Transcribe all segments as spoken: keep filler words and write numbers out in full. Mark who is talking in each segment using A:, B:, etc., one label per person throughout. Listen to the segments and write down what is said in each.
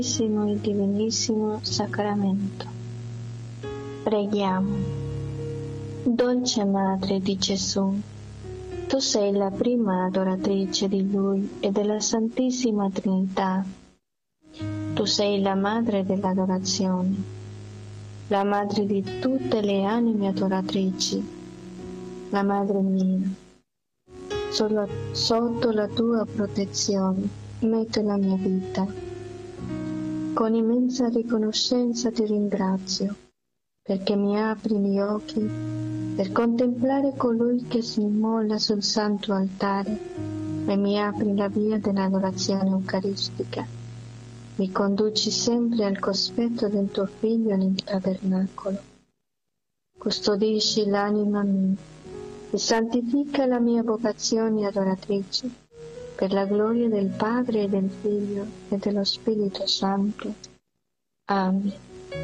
A: e divinissimo sacramento. Preghiamo. Dolce Madre di Gesù, tu sei la prima adoratrice di Lui e della Santissima Trinità. Tu sei la Madre dell'adorazione, la Madre di tutte le anime adoratrici, la Madre mia. Solo sotto la tua protezione metto la mia vita. Con immensa riconoscenza ti ringrazio, perché mi apri gli occhi per contemplare colui che si immola sul santo altare e mi apri la via dell'adorazione eucaristica. Mi conduci sempre al cospetto del tuo Figlio nel tabernacolo. Custodisci l'anima mia e santifica la mia vocazione adoratrice, per la gloria del Padre e del Figlio e dello Spirito Santo. Amen.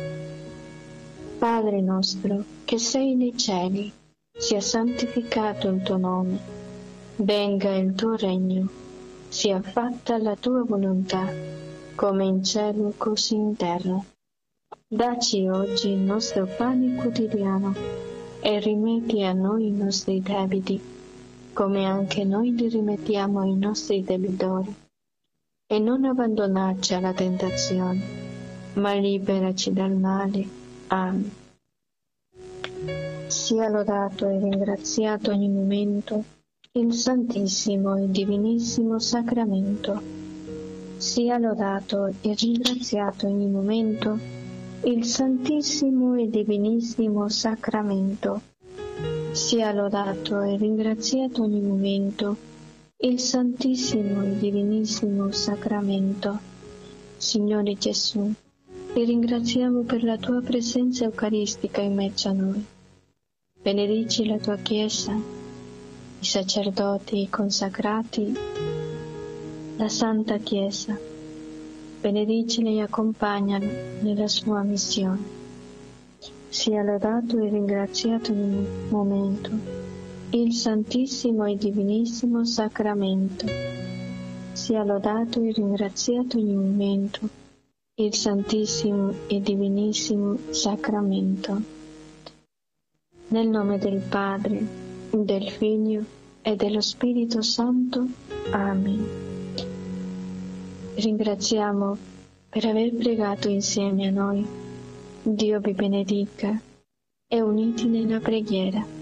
A: Padre nostro, che sei nei cieli, sia santificato il tuo nome. Venga il tuo regno, sia fatta la tua volontà, come in cielo così in terra. Dacci oggi il nostro pane quotidiano e rimetti a noi i nostri debiti, come anche noi li rimettiamo ai nostri debitori. E non abbandonarci alla tentazione, ma liberaci dal male. Amen. Sia lodato e ringraziato ogni momento il Santissimo e Divinissimo Sacramento. Sia lodato e ringraziato ogni momento il Santissimo e Divinissimo Sacramento. Sia lodato e ringraziato ogni momento il Santissimo e Divinissimo Sacramento. Signore Gesù, ti ringraziamo per la tua presenza eucaristica in mezzo a noi. Benedici la tua Chiesa, i sacerdoti, i consacrati, la Santa Chiesa. Benedicili e accompagnali nella sua missione. Sia lodato e ringraziato in ogni momento il Santissimo e Divinissimo Sacramento. Sia lodato e ringraziato in ogni momento il Santissimo e Divinissimo Sacramento. Nel nome del Padre, del Figlio e dello Spirito Santo. Amen. Ringraziamo per aver pregato insieme a noi. Dio vi benedica e uniti nella preghiera.